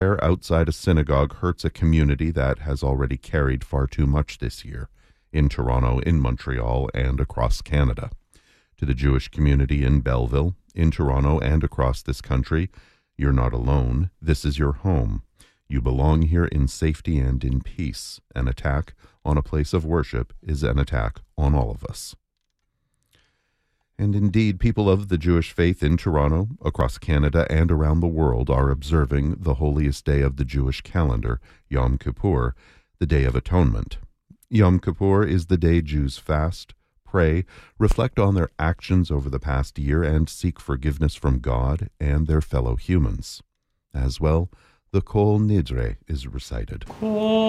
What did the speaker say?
outside a synagogue hurts a community that has already carried far too much this year, in Toronto, in Montreal, and across Canada. To the Jewish community in Belleville, in Toronto, and across this country, you're not alone. This is your home. You belong here in safety and in peace. An attack on a place of worship is an attack on all of us. And indeed, people of the Jewish faith in Toronto, across Canada, and around the world are observing the holiest day of the Jewish calendar, Yom Kippur, the Day of Atonement. Yom Kippur is the day Jews fast, pray, reflect on their actions over the past year, and seek forgiveness from God and their fellow humans. As well, the Kol Nidre is recited.